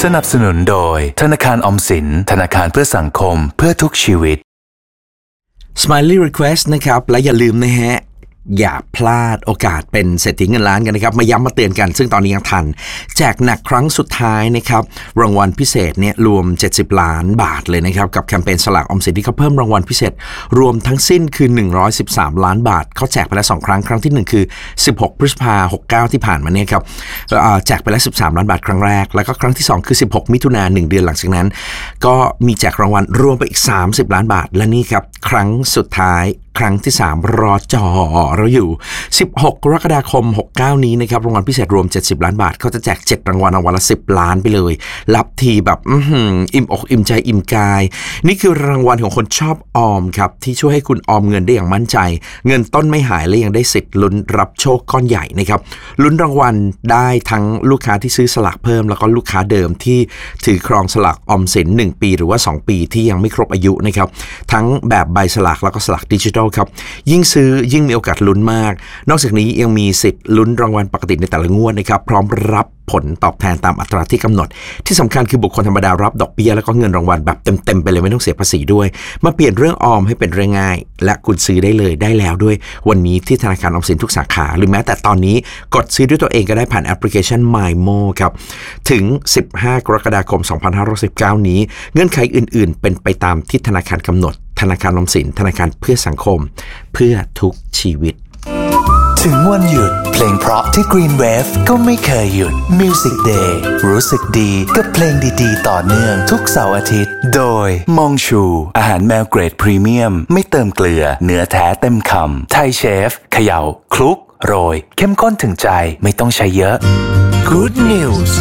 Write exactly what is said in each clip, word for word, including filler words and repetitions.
สนับสนุนโดยธนาคารออมสินธนาคารเพื่อสังคมเพื่อทุกชีวิต Smiley Request นะครับและอย่าลืมนะฮะอย่าพลาดโอกาสเป็นเศรษฐีเงินล้านกันนะครับมาย้ำมาเตือนกันซึ่งตอนนี้ยังทันแจกหนักครั้งสุดท้ายนะครับรางวัลพิเศษเนี่ยรวมเจ็ดสิบล้านบาทเลยนะครับกับแคมเปญสลากออมสินที่เขาเพิ่มรางวัลพิเศษรวมทั้งสิ้นคือหนึ่งร้อยสิบสามล้านบาทเขาแจกไปแล้วสองครั้งครั้งที่หนึ่งคือสิบหกพฤษภาคมหกเก้าที่ผ่านมาเนี่ยครับแจกไปแล้วสิบสามล้านบาทครั้งแรกแล้วก็ครั้งที่สองคือสิบหกมิถุนายนหนึ่งเดือนหลังจากนั้นก็มีแจกรางวัลรวมไปอีกสามสิบล้านบาทและนี่ครับครั้งสุดท้ายครั้งที่สามรอจอเราอยู่สิบหกกรกฎาคมหกสิบเก้านี้นะครับรางวัลพิเศษรวมเจ็ดสิบล้านบาทเขาจะแจกเจ็ดรางวัลรางวัลละสิบล้านไปเลยรับทีแบบอื้อหืออิ่มอกอิ่มใจอิ่มกายนี่คือรางวัลของคนชอบออมครับที่ช่วยให้คุณออมเงินได้อย่างมั่นใจเงินต้นไม่หายและยังได้สิทธิ์ลุ้นรับโชคก้อนใหญ่นะครับลุ้นรางวัลได้ทั้งลูกค้าที่ซื้อสลากเพิ่มแล้วก็ลูกค้าเดิมที่ถือครองสลากออมสินหนึ่งปีหรือว่าสองปีที่ยังไม่ครบอายุนะครับทั้งแบบใบสลากแล้วก็สลากดิจิทัลครับยิ่งซื้อยิ่งมีโอกาสลุ้นมากนอกจากนี้ยังมีสิทธิ์ลุ้นรางวัลปกติในแต่ละงวดนะครับพร้อมรับผลตอบแทนตามอัตราที่กำหนดที่สำคัญคือบุคคลธรรมดารับดอกเบี้ยแล้วก็เงินรางวัลแบบเต็มๆไปเลยไม่ต้องเสียภาษีด้วยมาเปลี่ยนเรื่องออมให้เป็นเรื่องง่ายและคุณซื้อได้เลยได้แล้วด้วยวันนี้ที่ธนาคารออมสินทุกสาขาหรือแม้แต่ตอนนี้กดซื้อด้วยตัวเองก็ได้ผ่านแอปพลิเคชัน MyMo ครับถึงสิบห้ากรกฎาคมสองพันห้าร้อยสิบเก้านี้เงื่อนไขอื่นๆเป็นไปตามที่ธนาคารกำหนดธนาคารออมสินธนาคารเพื่อสังคมเพื่อทุกชีวิตถึงวันหยุดเพลงเพราะที่ Green Wave ก็ไม่เคยหยุด Music Day รู้สึกดีกับเพลงดีๆต่อเนื่องทุกเสาร์อาทิตย์โดยมองชูอาหารแมวเกรดพรีเมียมไม่เติมเกลือเนื้อแท้เต็มคำไทยเชฟเขย่าคลุกโรยเข้มข้นถึงใจไม่ต้องใช้เยอะ Good News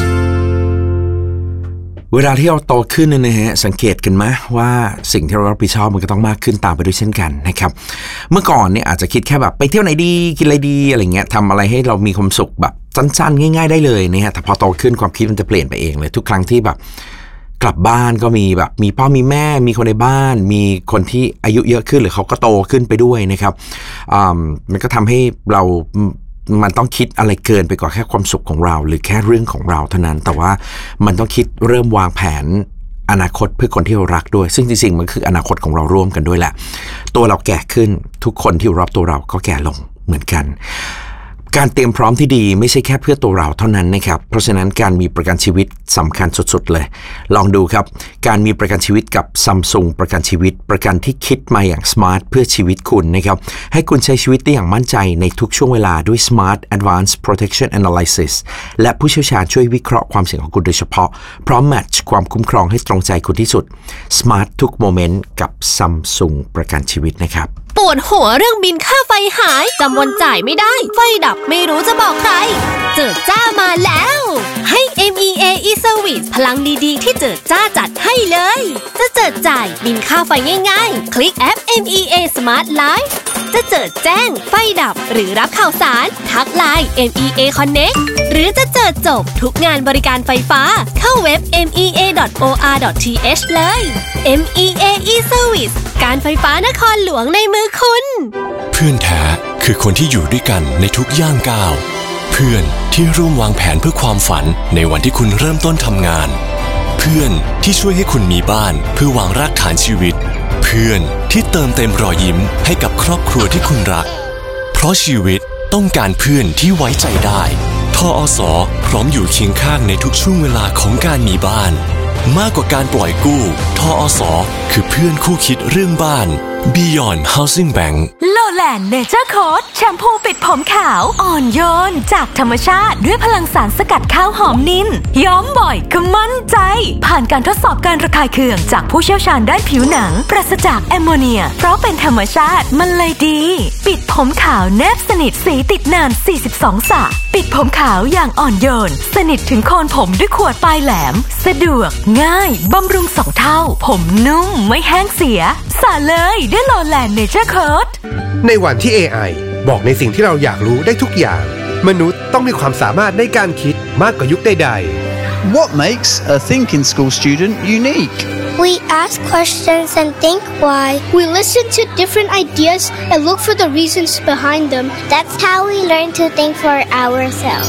เวลาที่เราโตขึ้นเนี่ยนะฮะสังเกตกันไหมว่าสิ่งที่เรารับผิดชอบมันก็ต้องมากขึ้นตามไปด้วยเช่นกันนะครับเมื่อก่อนเนี่ยอาจจะคิดแค่แบบไปเที่ยวไหนดีกินอะไรดีอะไรเงี้ยทำอะไรให้เรามีความสุขแบบสั้นๆง่ายๆได้เลยนะฮะแต่พอโตขึ้นความคิดมันจะเปลี่ยนไปเองเลยทุกครั้งที่แบบกลับบ้านก็มีแบบมีพ่อมีแม่มีคนในบ้านมีคนที่อายุเยอะขึ้นหรือเขาก็โตขึ้นไปด้วยนะครับมันก็ทำให้เรามันต้องคิดอะไรเกินไปกว่าแค่ความสุขของเราหรือแค่เรื่องของเราเท่านั้นแต่ว่ามันต้องคิดเริ่มวางแผนอนาคตเพื่อคนที่เรารักด้วยซึ่งจริงๆมันคืออนาคตของเราร่วมกันด้วยแหละตัวเราแก่ขึ้นทุกคนที่รอบตัวเราก็แก่ลงเหมือนกันการเตรียมพร้อมที่ดีไม่ใช่แค่เพื่อตัวเราเท่านั้นนะครับเพราะฉะนั้นการมีประกันชีวิตสำคัญสุดๆเลยลองดูครับการมีประกันชีวิตกับ Samsung ประกันชีวิตประกันที่คิดมาอย่าง smart เพื่อชีวิตคุณนะครับให้คุณใช้ชีวิตได้อย่างมั่นใจในทุกช่วงเวลาด้วย Smart Advanced Protection Analysis และผู้เชี่ยวชาญช่วยวิเคราะห์ความเสี่ยงของคุณโดยเฉพาะพร้อมแมทช์ความคุ้มครองให้ตรงใจคุณที่สุด Smart ทุกโมเมนต์กับ Samsung ประกันชีวิตนะครับปวดหัวเรื่องบินค่าไฟหายจำวันจ่ายไม่ได้ไฟดับไม่รู้จะบอกใครเจิดจ้ามาแล้วให้ เอ็ม อี เอ e-service พลังดีๆที่เจิดจ้าจัดให้เลยจะเจิดจ่ายบินค่าไฟง่ายๆคลิกแอป เอ็ม อี เอ Smart Life จะเจิดแจ้งไฟดับหรือรับข่าวสารทักไลน์ เอ็ม อี เอ Connect หรือจะเจิดจบทุกงานบริการไฟฟ้าเข้าเว็บ เอ็ม อี เอ ดอท โอ อาร์ ดอท ที เอช เลย เอ็ม อี เอ e-service การไฟฟ้านครหลวงในมือคุณเพื่อนแท้คือคนที่อยู่ด้วยกันในทุกย่างก้าวเพื่อนที่ร่วมวางแผนเพื่อความฝันในวันที่คุณเริ่มต้นทำงานเพื่อนที่ช่วยให้คุณมีบ้านเพื่อวางรากฐานชีวิตเพื่อนที่เติมเต็มรอยยิ้มให้กับครอบครัวที่คุณรักเพราะชีวิตต้องการเพื่อนที่ไว้ใจได้ทอส.พร้อมอยู่เคียงข้างในทุกช่วงเวลาของการมีบ้านมากกว่าการปล่อยกู้ทอส.คือเพื่อนคู่คิดเรื่องบ้าน Beyond Housing Bank Lowland Nature Coat แชมพูปิดผมขาวอ่อนโยนจากธรรมชาติด้วยพลังสารสกัดข้าวหอมนินย้อมบ่อยก็มั่นใจผ่านการทดสอบการระคายเคืองจากผู้เชี่ยวชาญด้านผิวหนังปราศจากแอมโมเนียเพราะเป็นธรรมชาติมันเลยดีปิดผมขาวแนบสนิทสีติดนานสี่สิบสองสระปิดผมขาวอย่างอ่อนโยนสนิทถึงโคนผมด้วยขวดปลายแหลมสะดวกง่ายบำรุงสองเท่าผมนุ่มไม่แห้งเสียสระเลยด้วย Lowland Nature Coat ในวันที่ เอ ไอ บอกในสิ่งที่เราอยากรู้ได้ทุกอย่างมนุษย์ต้องมีความสามารถในการคิดมากกว่ายุคใดๆ What makes a thinking school student unique? We ask questions and think why. We listen to different ideas and look for the reasons behind them. That's how we learn to think for ourselves.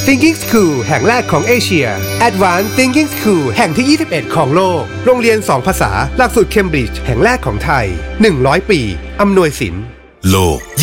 Thinking School แห่งแรกของเอเชีย Advanced Thinking School แห่งที่ยี่สิบเอ็ดของโลกโรงเรียนสองภาษาหลักสูตรเคมบริดจ์แห่งแรกของไทยหนึ่งร้อยปีอำนวยสินโลก